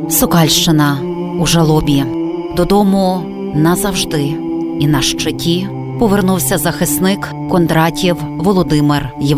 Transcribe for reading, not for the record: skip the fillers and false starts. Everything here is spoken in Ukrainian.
Сокальщина у жалобі. Додому назавжди і на щиті повернувся захисник Кондратів Володимир Євгенович.